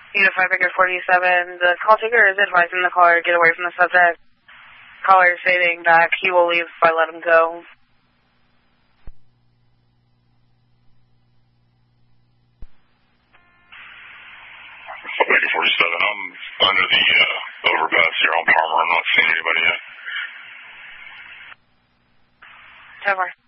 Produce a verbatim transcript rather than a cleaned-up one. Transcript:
Unified Picker forty-seven, the call taker is advising the caller to get away from the subject. Caller is stating that he will leave if I let him go. Picker forty-seven, I'm under the uh, overpass here on Palmer. I'm not seeing anybody yet. ten four.